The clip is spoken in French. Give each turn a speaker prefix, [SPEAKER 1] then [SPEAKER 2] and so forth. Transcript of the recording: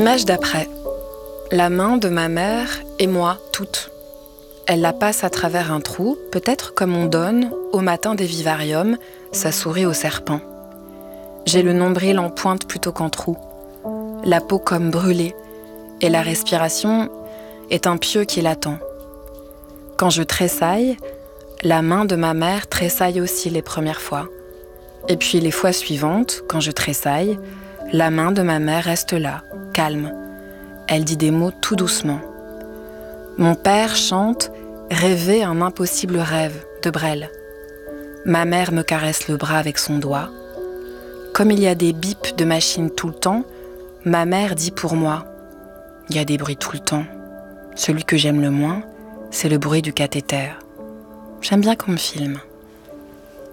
[SPEAKER 1] Image d'après. La main de ma mère et moi, toute. Elle la passe à travers un trou, peut-être comme on donne, au matin des vivariums, sa souris au serpent. J'ai le nombril en pointe plutôt qu'en trou. La peau comme brûlée, et la respiration est un pieu qui l'attend. Quand je tressaille, la main de ma mère tressaille aussi les premières fois. Et puis les fois suivantes, quand je tressaille, la main de ma mère reste là, calme. Elle dit des mots tout doucement. Mon père chante « Rêver un impossible rêve » de Brel. Ma mère me caresse le bras avec son doigt. Comme il y a des bips de machine tout le temps, ma mère dit pour moi « Il y a des bruits tout le temps. Celui que j'aime le moins, c'est le bruit du cathéter. » J'aime bien qu'on me filme.